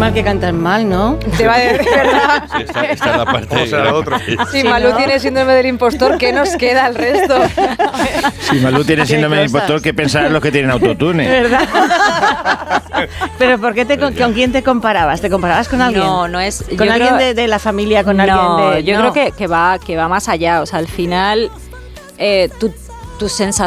mal que cantas mal, ¿no? Te va a decir, ¿verdad? Sí, esta es la parte. O sea, lo otro. Si Sí, Malú ¿no? tiene síndrome del impostor, ¿qué nos queda al resto? Si Malú tiene síndrome de impostor, ¿qué pensarán los que tienen autotune? ¿Verdad? Pero ¿por qué con quién te comparabas? ¿Te comparabas con alguien? No es... ¿Con yo alguien creo- de la familia? ¿Con no, alguien de...? yo no. creo que va más allá. O sea, al final, tus sensaciones